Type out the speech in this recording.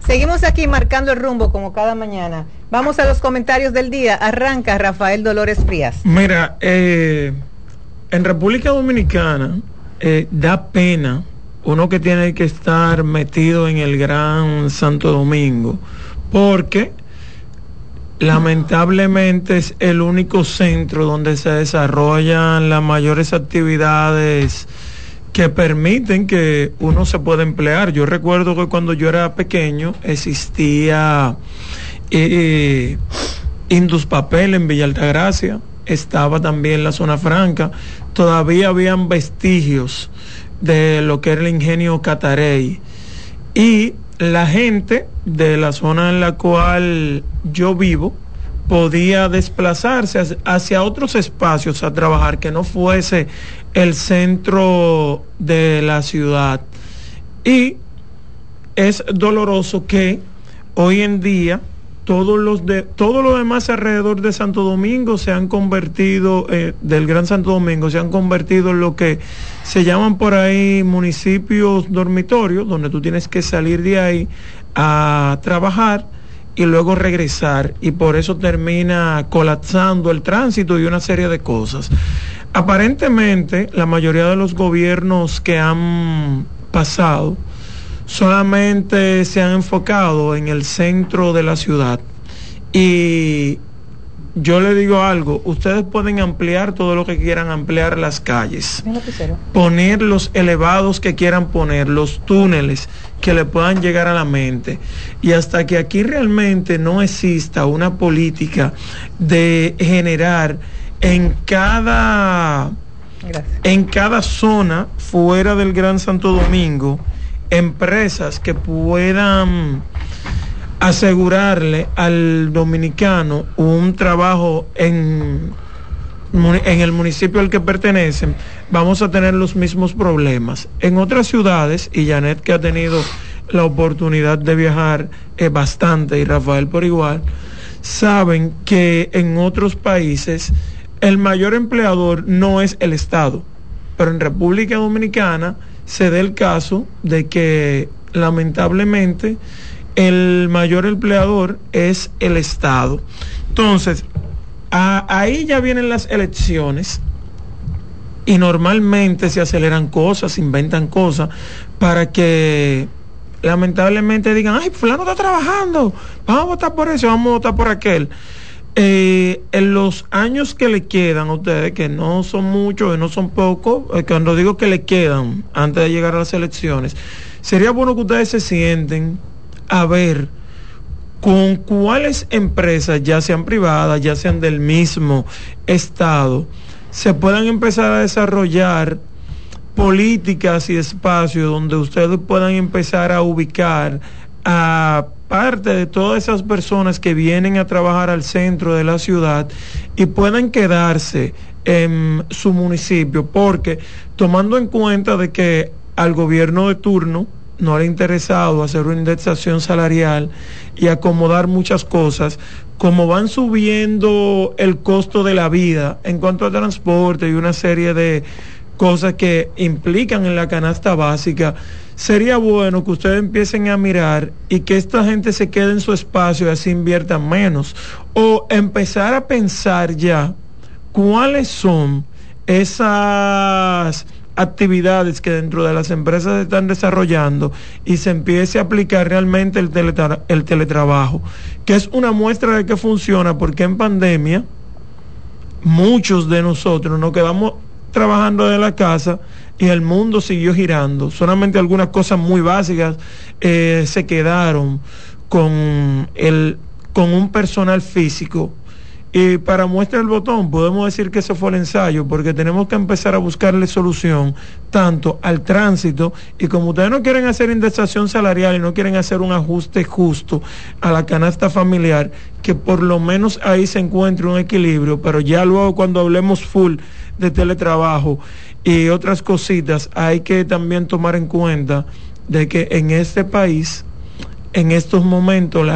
Seguimos aquí marcando el rumbo como cada mañana. Vamos a los comentarios del día. Arranca Rafael Dolores Frías. Mira, en República Dominicana da pena uno que tiene que estar metido en el Gran Santo Domingo, porque lamentablemente es el único centro donde se desarrollan las mayores actividades que permiten que uno se pueda emplear. Yo recuerdo que cuando yo era pequeño existía Induspapel en Villa Altagracia, estaba también la Zona Franca, todavía habían vestigios de lo que era el ingenio Catarey, y la gente de la zona en la cual yo vivo podía desplazarse hacia otros espacios a trabajar que no fuese el centro de la ciudad. Y es doloroso que hoy en día todo lo demás alrededor de Santo Domingo se han convertido, del Gran Santo Domingo, se han convertido en lo que se llaman por ahí municipios dormitorios, donde tú tienes que salir de ahí a trabajar y luego regresar, y por eso termina colapsando el tránsito y una serie de cosas. Aparentemente, la mayoría de los gobiernos que han pasado solamente se han enfocado en el centro de la ciudad, y yo le digo algo: ustedes pueden ampliar todo lo que quieran ampliar las calles, poner los elevados que quieran poner, los túneles que le puedan llegar a la mente, y hasta que aquí realmente no exista una política de generar en cada zona fuera del Gran Santo Domingo empresas que puedan asegurarle al dominicano un trabajo en el municipio al que pertenecen, vamos a tener los mismos problemas. En otras ciudades, y Janet, que ha tenido la oportunidad de viajar bastante, y Rafael por igual, saben que en otros países el mayor empleador no es el Estado, pero en República Dominicana se da el caso de que lamentablemente el mayor empleador es el Estado. Entonces, ahí ya vienen las elecciones y normalmente se aceleran cosas, se inventan cosas para que lamentablemente digan: ay, fulano está trabajando, vamos a votar por eso, vamos a votar por aquel. En los años que le quedan a ustedes, que no son muchos y no son pocos, cuando digo que le quedan antes de llegar a las elecciones, sería bueno que ustedes se sienten a ver con cuáles empresas, ya sean privadas, ya sean del mismo Estado, se puedan empezar a desarrollar políticas y espacios donde ustedes puedan empezar a ubicar a parte de todas esas personas que vienen a trabajar al centro de la ciudad y puedan quedarse en su municipio, porque tomando en cuenta de que al gobierno de turno no le ha interesado hacer una indexación salarial y acomodar muchas cosas, como van subiendo el costo de la vida en cuanto a transporte y una serie de cosas que implican en la canasta básica, sería bueno que ustedes empiecen a mirar y que esta gente se quede en su espacio y así inviertan menos, o empezar a pensar ya cuáles son esas actividades que dentro de las empresas se están desarrollando y se empiece a aplicar realmente el teletrabajo, que es una muestra de que funciona, porque en pandemia muchos de nosotros nos quedamos trabajando de la casa y el mundo siguió girando. Solamente algunas cosas muy básicas se quedaron con un personal físico. Y para muestra el botón, podemos decir que ese fue el ensayo, porque tenemos que empezar a buscarle solución tanto al tránsito, y como ustedes no quieren hacer indexación salarial y no quieren hacer un ajuste justo a la canasta familiar, que por lo menos ahí se encuentre un equilibrio, pero ya luego cuando hablemos full de teletrabajo y otras cositas, hay que también tomar en cuenta de que en este país, en estos momentos,